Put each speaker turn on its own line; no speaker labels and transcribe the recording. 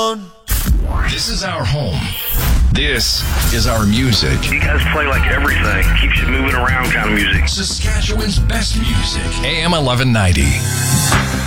down.
This is our home. This is our music.
You guys play like everything. Keeps you moving around kind of music.
Saskatchewan's best music. AM 1190.